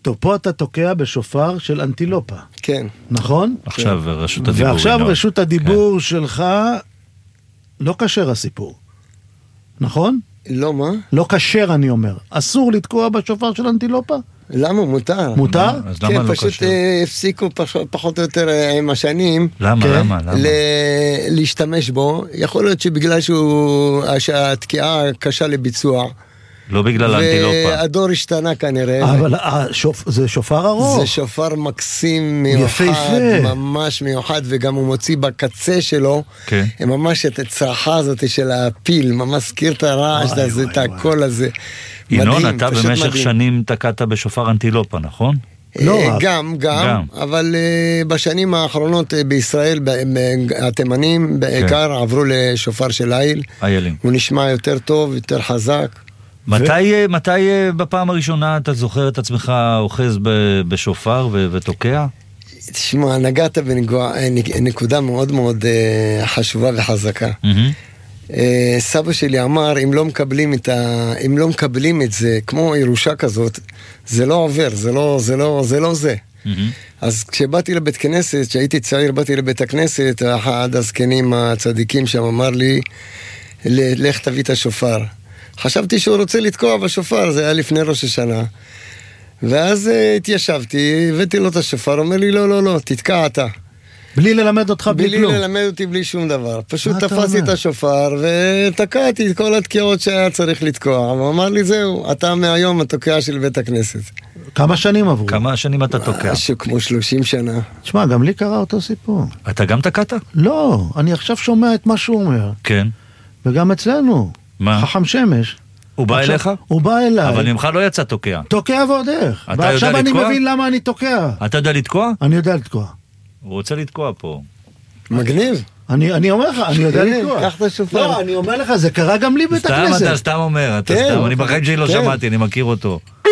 טוב, פה אתה תוקע בשופר של אנטילופה. כן. נכון? עכשיו רשות הדיבור. ועכשיו רשות הדיבור שלך, לא קשר הסיפור. נכון? לא, מה? לא קשר, אני אומר. אסור לתקוע בשופר של אנטילופה? למה? מותר. מותר? אז למה כן, לא פשוט קשר? הפסיקו פחות או יותר עם השנים. למה? להשתמש בו. יכול להיות שבגלל שהתקיעה קשה לביצוע. לא בגלל האנטילופה. והדור השתנה כנראה. אבל זה שופר ארוך. זה שופר מקסים יפהפה. מיוחד, ממש מיוחד, וגם הוא מוציא בקצה שלו, כן. ממש את הצרחה הזאת של הפיל, ממש מזכיר את הרעש הזה, את הקול הזה. ינון, מדהים, אתה פשוט במשך מדהים. שנים תקעת בשופר אנטילופה, נכון? לא, גם, אבל בשנים האחרונות בישראל, התימנים בעיקר עברו לשופר של איל. איילים. הוא נשמע יותר טוב, יותר חזק. מתי בפעם הראשונה אתה זוכר את עצמך אוחז בשופר ותוקע? תשמע, נגעת בנקודה מאוד מאוד חשובה וחזקה. סבא שלי אמר, אם לא מקבלים את זה, כמו ירושה כזאת, זה לא עובר, זה לא זה. אז כשבאתי לבית כנסת, כשהייתי צעיר, באתי לבית הכנסת, אחד הזקנים הצדיקים שם אמר לי, לך תביא את השופר. חשבתי שהוא רוצה לתקוע בשופר, זה היה לפני ראש השנה. ואז התיישבתי, הבאתי לו את השופר, אומר לי, לא, תתקע אתה. בלי ללמד אותך בלי כלום. בלי ללמד אותי בלי שום דבר. פשוט תפסתי את השופר ותקעתי את כל התקיעות שהיה צריך לתקוע. הוא אמר לי, זהו, אתה מהיום התוקע של בית הכנסת. כמה שנים עברו? כמה שנים אתה תוקע? משהו כמו 30 שנה. תשמע, גם לי קרה אותו סיפור. אתה גם תקעת? לא, אני עכשיו שומע את מה שהוא אומר. כן. וגם אצלנו. מה? חכם שמש. הוא בא אליך? הוא בא אליי. אבל ממך לא יצא תוקע. תוקע ועוד איך. אתה יודע ועכשיו אני לתקוע? מבין למה אני תוקע. אתה יודע לתקוע? אני יודע לתקוע. הוא רוצה לתקוע פה. מגניב. אני אומר לך, אני יודע לתקוע. קח את השופר. לא, אני אומר לך, זה קרה גם לי בית הכנסת. אתה סתם אומר, אני בחיים שלי לא שמעתי, אני מכיר אותו.